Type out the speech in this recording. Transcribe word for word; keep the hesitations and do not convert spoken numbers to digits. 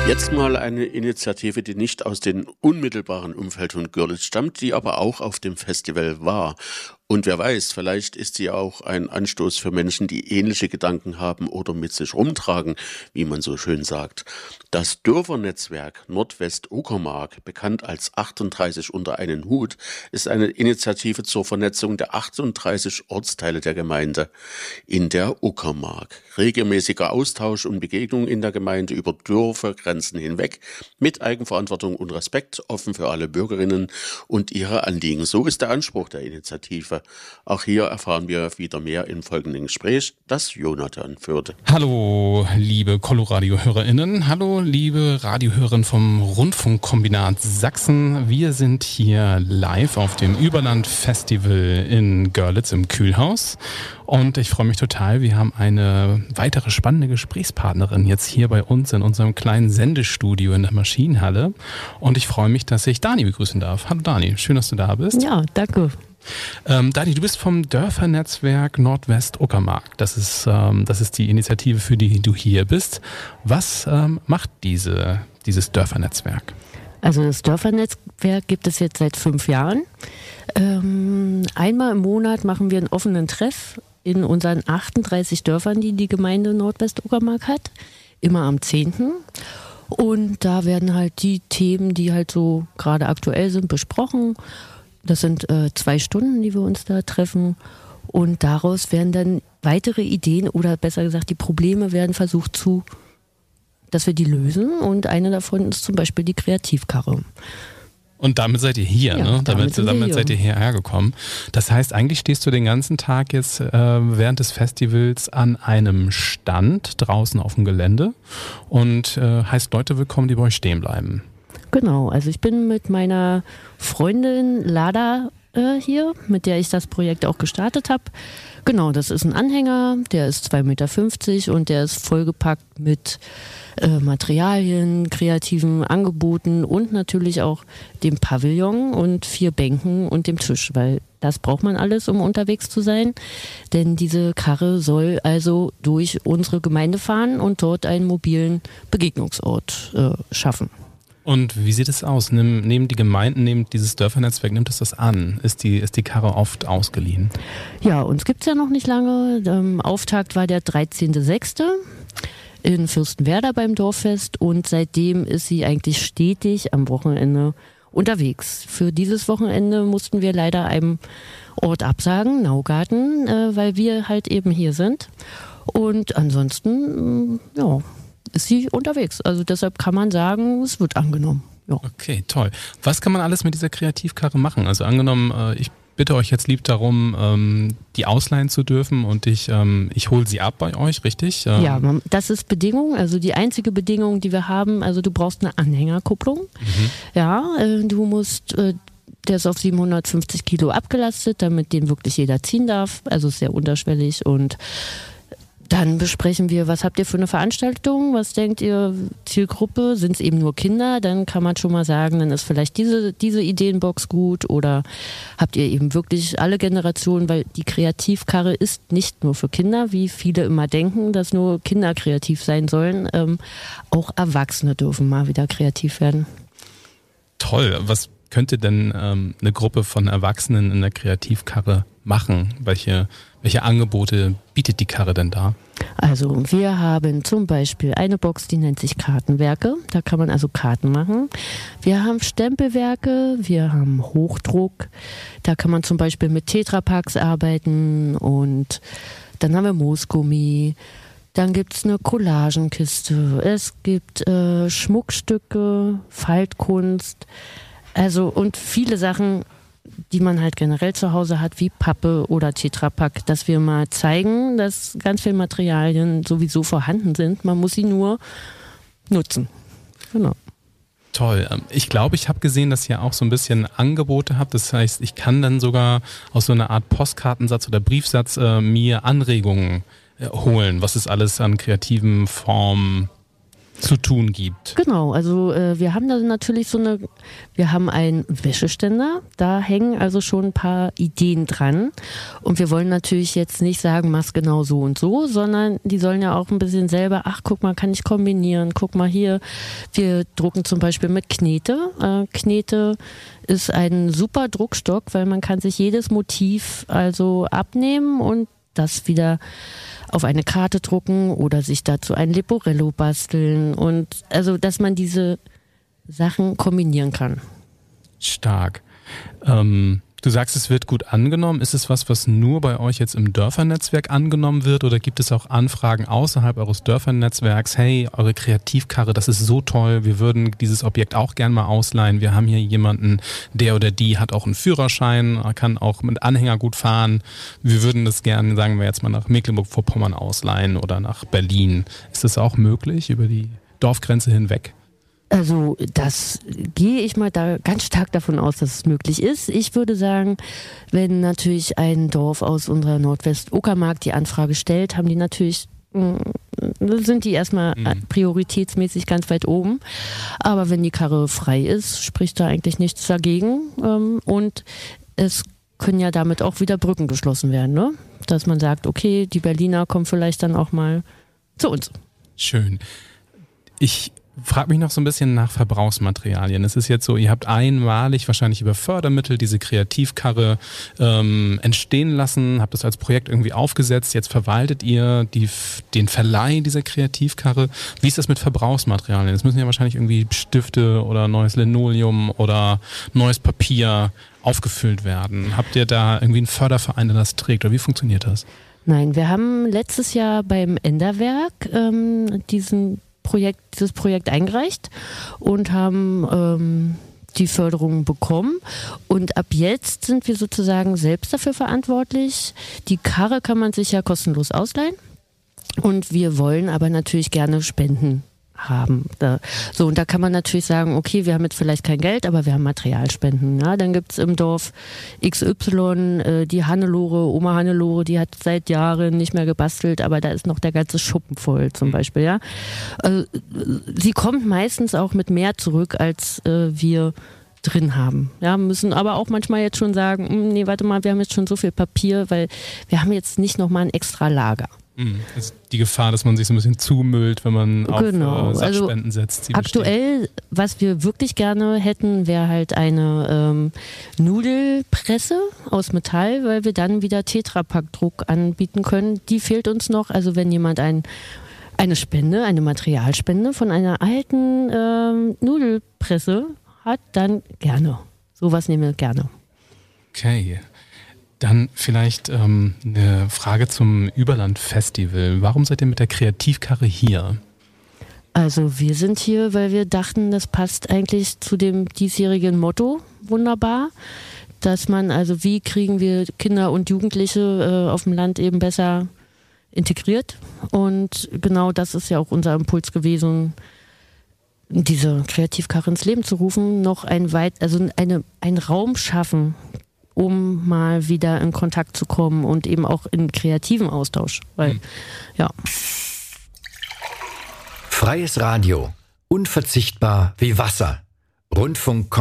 Jetzt mal eine Initiative, die nicht aus dem unmittelbaren Umfeld von Görlitz stammt, die aber auch auf dem Festival war. Und wer weiß, vielleicht ist sie auch ein Anstoß für Menschen, die ähnliche Gedanken haben oder mit sich rumtragen, wie man so schön sagt. Das Dörfernetzwerk Nordwest-Uckermark, bekannt als achtunddreißig unter einen Hut, ist eine Initiative zur Vernetzung der achtunddreißig Ortsteile der Gemeinde in der Uckermark. Regelmäßiger Austausch und Begegnung in der Gemeinde über Dörfergrenzen hinweg, mit Eigenverantwortung und Respekt, offen für alle Bürgerinnen und ihre Anliegen. So ist der Anspruch der Initiative. Auch hier erfahren wir wieder mehr im folgenden Gespräch, das Jonathan führte. Hallo, liebe Coloradio-HörerInnen. Hallo, liebe Radiohörerinnen vom Rundfunkkombinat Sachsen. Wir sind hier live auf dem Überland-Festival in Görlitz im Kühlhaus. Und ich freue mich total, wir haben eine weitere spannende Gesprächspartnerin jetzt hier bei uns in unserem kleinen Sendestudio in der Maschinenhalle. Und ich freue mich, dass ich Dani begrüßen darf. Hallo Dani, schön, dass du da bist. Ja, danke. Ähm, Dani, du bist vom Dörfernetzwerk Nordwest-Uckermark. Das ist, ähm, das ist die Initiative, für die du hier bist. Was ähm, macht diese, dieses Dörfernetzwerk? Also das Dörfernetzwerk gibt es jetzt seit fünf Jahren. Ähm, einmal im Monat machen wir einen offenen Treff in unseren achtunddreißig Dörfern, die die Gemeinde Nordwest-Uckermark hat. Immer am zehnten Und da werden halt die Themen, die halt so gerade aktuell sind, besprochen. Das sind äh, zwei Stunden, die wir uns da treffen. Und daraus werden dann weitere Ideen oder besser gesagt die Probleme werden versucht zu, dass wir die lösen. Und eine davon ist zum Beispiel die Kreativkarre. Und damit seid ihr hier, ja, ne? Damit, damit, damit seid ihr hierher gekommen. Das heißt, eigentlich stehst du den ganzen Tag jetzt äh, während des Festivals an einem Stand draußen auf dem Gelände und äh, heißt Leute willkommen, die bei euch stehen bleiben. Genau, also ich bin mit meiner Freundin Lada äh, hier, mit der ich das Projekt auch gestartet habe. Genau, das ist ein Anhänger, der ist zwei Meter fünfzig und der ist vollgepackt mit äh, Materialien, kreativen Angeboten und natürlich auch dem Pavillon und vier Bänken und dem Tisch, weil das braucht man alles, um unterwegs zu sein. Denn diese Karre soll also durch unsere Gemeinde fahren und dort einen mobilen Begegnungsort äh, schaffen. Und wie sieht es aus? Nehmen, nehmen die Gemeinden, nimmt dieses Dörfernetzwerk, nimmt es das an? Ist die, ist die Karre oft ausgeliehen? Ja, uns gibt es ja noch nicht lange. Ähm, Auftakt war der dreizehnten sechsten in Fürstenwerder beim Dorffest und seitdem ist sie eigentlich stetig am Wochenende unterwegs. Für dieses Wochenende mussten wir leider einem Ort absagen, Naugarten, äh, weil wir halt eben hier sind. Und ansonsten, äh, ja... ist sie unterwegs. Also deshalb kann man sagen, es wird angenommen. Ja. Okay, toll. Was kann man alles mit dieser Kreativkarre machen? Also angenommen, ich bitte euch jetzt lieb darum, die ausleihen zu dürfen und ich, ich hole sie ab bei euch, richtig? Ja, das ist Bedingung. Also die einzige Bedingung, die wir haben, also du brauchst eine Anhängerkupplung. Mhm. Ja, du musst... Der ist auf siebenhundertfünfzig Kilo abgelastet, damit den wirklich jeder ziehen darf. Also sehr unterschwellig und dann besprechen wir, was habt ihr für eine Veranstaltung, was denkt ihr, Zielgruppe, sind es eben nur Kinder, dann kann man schon mal sagen, dann ist vielleicht diese, diese Ideenbox gut oder habt ihr eben wirklich alle Generationen, weil die Kreativkarre ist nicht nur für Kinder, wie viele immer denken, dass nur Kinder kreativ sein sollen, ähm, auch Erwachsene dürfen mal wieder kreativ werden. Toll, was könnte denn ähm, eine Gruppe von Erwachsenen in der Kreativkarre machen? Welche, welche Angebote bietet die Karre denn da? Also wir haben zum Beispiel eine Box, die nennt sich Kartenwerke. Da kann man also Karten machen. Wir haben Stempelwerke, wir haben Hochdruck. Da kann man zum Beispiel mit Tetrapaks arbeiten und dann haben wir Moosgummi. Dann gibt es eine Collagenkiste. Es gibt äh, Schmuckstücke, Faltkunst. Also und viele Sachen, die man halt generell zu Hause hat, wie Pappe oder Tetrapack, dass wir mal zeigen, dass ganz viele Materialien sowieso vorhanden sind. Man muss sie nur nutzen. Genau. Toll. Ich glaube, ich habe gesehen, dass ihr auch so ein bisschen Angebote habt. Das heißt, ich kann dann sogar aus so einer Art Postkartensatz oder Briefsatz äh, mir Anregungen äh, holen, was es alles an kreativen Formen zu tun gibt. Genau, also äh, wir haben da natürlich so eine, wir haben einen Wäscheständer, da hängen also schon ein paar Ideen dran und wir wollen natürlich jetzt nicht sagen, mach's genau so und so, sondern die sollen ja auch ein bisschen selber, ach guck mal, kann ich kombinieren, guck mal hier, wir drucken zum Beispiel mit Knete. Äh, Knete ist ein super Druckstock, weil man kann sich jedes Motiv also abnehmen und das wieder auf eine Karte drucken oder sich dazu ein Leporello basteln und also, dass man diese Sachen kombinieren kann. Stark. Ähm, du sagst, es wird gut angenommen. Ist es was, was nur bei euch jetzt im Dörfernetzwerk angenommen wird oder gibt es auch Anfragen außerhalb eures Dörfernetzwerks? Hey, eure Kreativkarre, das ist so toll. Wir würden dieses Objekt auch gern mal ausleihen. Wir haben hier jemanden, der oder die hat auch einen Führerschein, kann auch mit Anhänger gut fahren. Wir würden das gerne, sagen wir jetzt mal, nach Mecklenburg-Vorpommern ausleihen oder nach Berlin. Ist das auch möglich über die Dorfgrenze hinweg? Also das gehe ich mal da ganz stark davon aus, dass es möglich ist. Ich würde sagen, wenn natürlich ein Dorf aus unserer Nordwest-Uckermark die Anfrage stellt, haben die natürlich, sind die erstmal Mhm. prioritätsmäßig ganz weit oben. Aber wenn die Karre frei ist, spricht da eigentlich nichts dagegen. Und es können ja damit auch wieder Brücken geschlossen werden, ne? Dass man sagt, okay, die Berliner kommen vielleicht dann auch mal zu uns. Schön. Ich frage mich noch so ein bisschen nach Verbrauchsmaterialien. Es ist jetzt so, ihr habt einmalig wahrscheinlich über Fördermittel diese Kreativkarre ähm, entstehen lassen, habt das als Projekt irgendwie aufgesetzt, jetzt verwaltet ihr die, den Verleih dieser Kreativkarre. Wie ist das mit Verbrauchsmaterialien? Es müssen ja wahrscheinlich irgendwie Stifte oder neues Linoleum oder neues Papier aufgefüllt werden. Habt ihr da irgendwie einen Förderverein, der das trägt oder wie funktioniert das? Nein, wir haben letztes Jahr beim Enderwerk ähm, diesen Projekt, dieses Projekt eingereicht und haben ähm, die Förderung bekommen. Und ab jetzt sind wir sozusagen selbst dafür verantwortlich. Die Karre kann man sich ja kostenlos ausleihen. Und wir wollen aber natürlich gerne Spenden haben. Da, so, und da kann man natürlich sagen, okay, wir haben jetzt vielleicht kein Geld, aber wir haben Materialspenden. Ja? Dann gibt es im Dorf X Y, äh, die Hannelore, Oma Hannelore, die hat seit Jahren nicht mehr gebastelt, aber da ist noch der ganze Schuppen voll zum Beispiel. Ja? Also, sie kommt meistens auch mit mehr zurück, als äh, wir drin haben. Ja, müssen aber auch manchmal jetzt schon sagen, nee, warte mal, wir haben jetzt schon so viel Papier, weil wir haben jetzt nicht nochmal ein extra Lager. Also die Gefahr, dass man sich so ein bisschen zumüllt, wenn man auf genau. äh, Sachspenden also setzt. Die aktuell, bestehen. Was wir wirklich gerne hätten, wäre halt eine ähm, Nudelpresse aus Metall, weil wir dann wieder Tetrapack-Druck anbieten können. Die fehlt uns noch. Also wenn jemand ein, eine Spende, eine Materialspende von einer alten ähm, Nudelpresse hat, dann gerne. Sowas nehmen wir gerne. Okay. Dann vielleicht ähm, eine Frage zum Überland-Festival. Warum seid ihr mit der Kreativkarre hier? Also wir sind hier, weil wir dachten, das passt eigentlich zu dem diesjährigen Motto wunderbar, dass man, also wie kriegen wir Kinder und Jugendliche äh, auf dem Land eben besser integriert. Und genau das ist ja auch unser Impuls gewesen, diese Kreativkarre ins Leben zu rufen, noch ein weit, also eine, einen Raum schaffen, um mal wieder in Kontakt zu kommen und eben auch in kreativen Austausch. Weil, hm. ja. Freies Radio. Unverzichtbar wie Wasser. Rundfunk